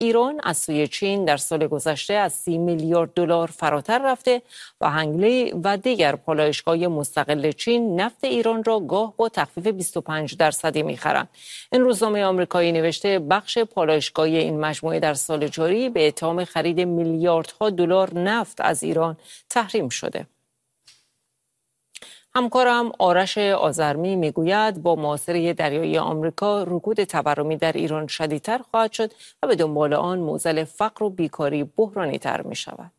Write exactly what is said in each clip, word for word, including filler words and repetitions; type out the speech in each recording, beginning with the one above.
ایران از سوی چین در سال گذشته از سی میلیارد دلار فراتر رفته و هنگلی و دیگر پالایشگاه مستقل چین نفت ایران را گاه با تخفیف بیست و پنج درصدی می‌خرند. این روزنامه آمریکایی نوشته بخش پالایشگاهی این مجموعه در سال جاری به اتهام خرید میلیاردها دلار نفت از ایران تحریم شده. همکارم آرش آذرمی میگوید با محاصره دریایی آمریکا رکود تورمی در ایران شدیدتر خواهد شد و به دنبال آن معضل فقر و بیکاری بحرانی تر می شود.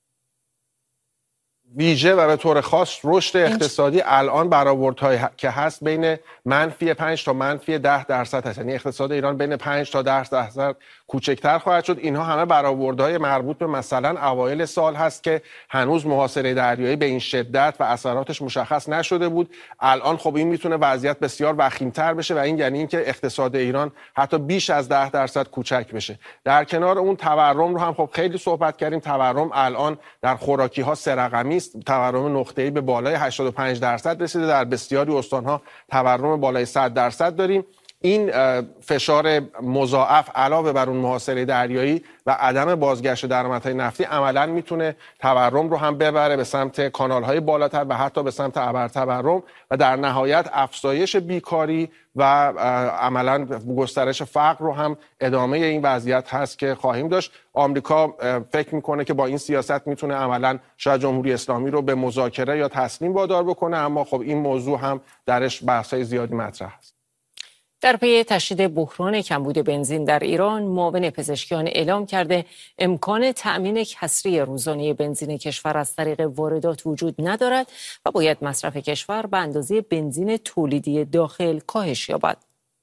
ویژه و به طور خاص رشد اقتصادی الان برآوردهایی که هست بین منفی پنج تا منفی ده درصد هست، یعنی اقتصاد ایران بین پنج تا ده درصد کوچکتر خواهد شد. اینها همه برآوردهای مربوط به مثلا اوایل سال هست که هنوز محاصره دریایی به این شدت و اثراتش مشخص نشده بود. الان خب این میتونه وضعیت بسیار وخیم‌تر بشه و این یعنی اینکه اقتصاد ایران حتی بیش از ده درصد کوچک بشه. در کنار اون تورم رو هم خب خیلی صحبت کردیم. تورم الان در خوراکی ها سه رقمی، تورم نقطه‌ای به بالای هشتاد و پنج درصد رسیده. در بسیاری استان‌ها تورم بالای صد درصد داریم. این فشار مضاعف علاوه بر اون محاصره دریایی و عدم بازگشت درآمدهای نفتی عملاً میتونه تورم رو هم ببره به سمت کانال‌های بالاتر و حتی به سمت ابرتورم و در نهایت افزایش بیکاری و عملاً گسترش فقر رو هم ادامه این وضعیت هست که خواهیم داشت. آمریکا فکر میکنه که با این سیاست میتونه عملاً شاید جمهوری اسلامی رو به مذاکره یا تسلیم وادار بکنه، اما خب این موضوع هم درش بحث‌های زیادی مطرح است. در پی تشدید بحران کمبود بنزین در ایران، معاون پزشکیان اعلام کرده امکان تأمین کسری روزانه بنزین کشور از طریق واردات وجود ندارد و باید مصرف کشور به اندازه بنزین تولیدی داخل کاهش یابد.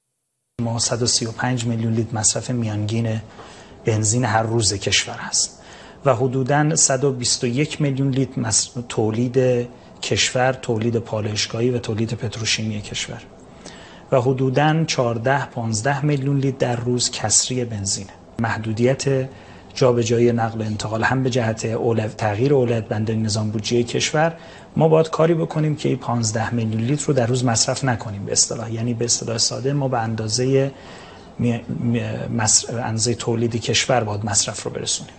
ما صد و سی و پنج میلیون لیتر مصرف میانگین بنزین هر روز کشور است و حدوداً صد و بیست و یک میلیون لیتر تولید کشور، تولید پالایشگاهی و تولید پتروشیمی کشور و حدوداً چهارده پانزده میلیون لیتر در روز کسری بنزینه. محدودیت جابجایی نقل و انتقال هم به جهت اولویت تغییر اولویت بندی نظام بودجه کشور، ما باید کاری بکنیم که این پانزده میلیون لیتر رو در روز مصرف نکنیم به اصطلاح، یعنی به اصطلاح ساده ما به اندازه می... می... مصر... اندازه تولید کشور باید مصرف رو برسونیم.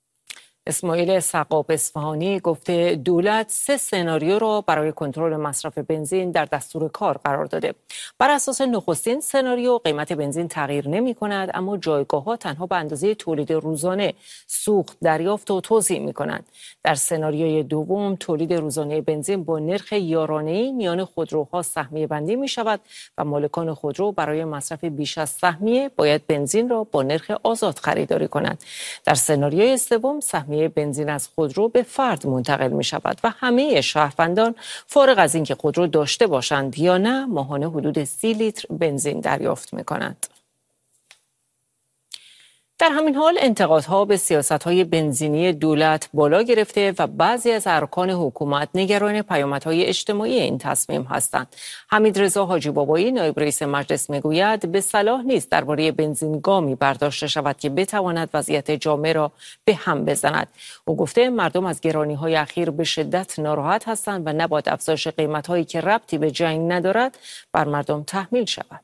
اسماعیل سقاب اصفهانی گفته دولت سه سناریو را برای کنترل مصرف بنزین در دستور کار قرار داده. بر اساس نخستین سناریو قیمت بنزین تغییر نمی کند، اما جایگاه‌ها تنها به اندازه تولید روزانه سوخت دریافت و توزیع می کنند. در سناریوی دوم تولید روزانه بنزین با نرخ یارانه‌ای میان خودروها سهمیه بندی می شود و مالکان خودرو برای مصرف بیش از سهمیه باید بنزین را با نرخ آزاد خریداری کنند. در سناریوی سوم سهمیه بنزین از خودرو به فرد منتقل می شود و همه شهروندان فارغ از اینکه خودرو داشته باشند یا نه ماهانه حدود سی لیتر بنزین دریافت می کنند. در همین حال انتقادها به سیاست‌های بنزینی دولت بالا گرفته و بعضی از ارکان حکومت نگران پیامدهای اجتماعی این تصمیم هستند. حمیدرضا حاجی بابایی نایب رئیس مجلس میگوید به صلاح نیست درباره بنزین گامی برداشته شود که بتواند وضعیت جامعه را به هم بزند. او گفته مردم از گرانی‌های اخیر به شدت ناراحت هستند و نباید افزایش قیمت‌هایی که ربطی به جنگ ندارد بر مردم تحمیل شود.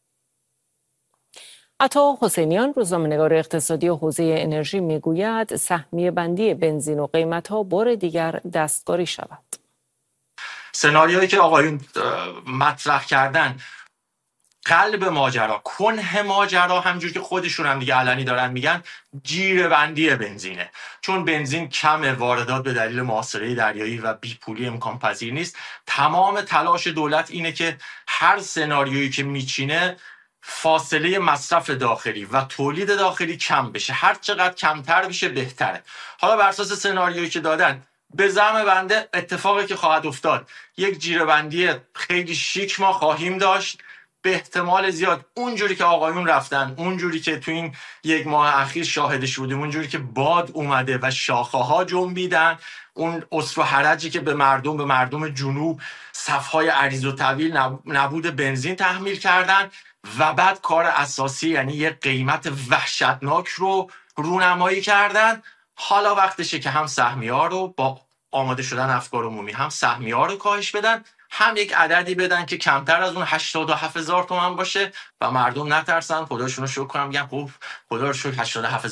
عطا حسینیان روزنامه‌نگار اقتصادی حوزه انرژی میگوید سهمیه بندی بنزین و قیمت‌ها بار دیگر دستکاری شود. سناریویی که آقایون مطرح کردن قلب ماجرا، کنه ماجرا، همجور که خودشون هم دیگه علنی دارن میگن جیره بندی بنزینه، چون بنزین کم، واردات به دلیل محاصره دریایی و بیپولی امکان پذیر نیست. تمام تلاش دولت اینه که هر سناریویی که میچینه فاصله مصرف داخلی و تولید داخلی کم بشه، هر چقدر کمتر بشه بهتره. حالا بر اساس سناریویی که دادن به زعم بنده اتفاقی که خواهد افتاد یک جیره بندی خیلی شیک ما خواهیم داشت، به احتمال زیاد اونجوری که آقایون رفتن، اونجوری که تو این یک ماه اخیر شاهدش بودیم، اونجوری که باد اومده و شاخه ها جنبیدن، اون اسر و حرجی که به مردم به مردم جنوب صفهای عریض و طویل نبود بنزین تحمیل کردن و بعد کار اساسی یعنی یه قیمت وحشتناک رو رونمایی کردن. حالا وقتشه که هم سهمیه‌ها رو با آماده شدن افکار عمومی هم سهمیه‌ها رو کاهش بدن، هم یک عددی بدن که کمتر از اون هشتاد و هفت هزار تومان باشه و مردم نترسن، خداشون رو شکر کنم، میگن خب خدا رو شکر هشتاد و هفت